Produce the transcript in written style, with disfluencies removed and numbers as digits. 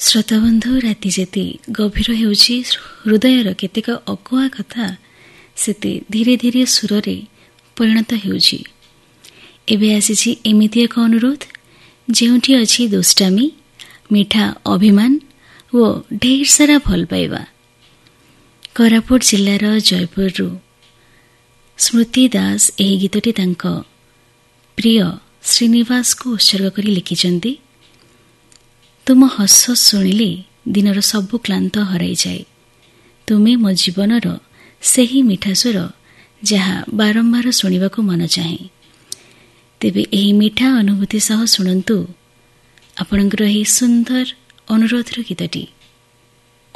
ଶ୍ରୋତାବନ୍ଧୁ, ରାତି ଯେତେ ଗଭୀର ହେଉଛି, ହୃଦୟର କେତେକ ଅକୁହା କଥା ସେତେ ଧୀରେ ଧୀରେ ସୁରରେ ପରିଣତ ହେଉଛି। ଏବେ ଆସିଛି ଏମିତି ଏକ ଅନୁରୋଧ ଯେଉଁଠି ଅଛି ଦୁଷ୍ଟାମି, ମିଠା ଅଭିମାନ ଓ ଢେର ସାରା ଭଲ ପାଇବା। କୋରାପୁଟ ଜିଲ୍ଲାର ଜୟପୁରରୁ ସ୍ମୃତି ଦାସ ଏହି ଗୀତଟି ତାଙ୍କ ପ୍ରିୟ ଶ୍ରୀନିବାସକୁ ଉତ୍ସର୍ଗ କରି ଲେଖିଛନ୍ତି। ତୁମ ହସ ଶୁଣିଲେ ଦିନର ସବୁ କ୍ଳାନ୍ତ ହରାଇଯାଏ। ତୁମେ ମୋ ଜୀବନର ସେହି ମିଠା ସ୍ୱର ଯାହା ବାରମ୍ବାର ଶୁଣିବାକୁ ମନ ଚାହେଁ। ତେବେ ଏହି ମିଠା ଅନୁଭୂତି ସହ ଶୁଣନ୍ତୁ ଆପଣଙ୍କର ଏହି ସୁନ୍ଦର ଅନୁରୋଧର ଗୀତଟି।